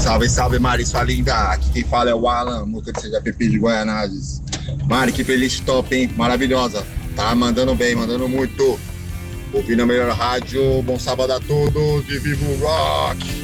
Salve, salve, Mari, sua linda. Aqui quem fala é o Alan, música de Seja Pepe de Guaianazes. Mari, que playlist top, hein? Maravilhosa. Tá mandando bem, mandando muito. Ouvindo a melhor rádio. Bom sábado a todos e viva o rock!